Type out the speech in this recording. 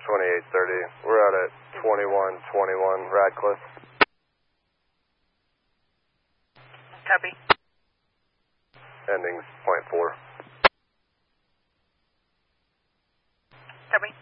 2830. We're out at 2121 Radcliffe. Copy. Endings .4. Copy.